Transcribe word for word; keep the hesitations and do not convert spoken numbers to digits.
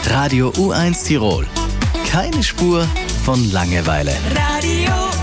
Radio U eins Tirol. Keine Spur von Langeweile. Radio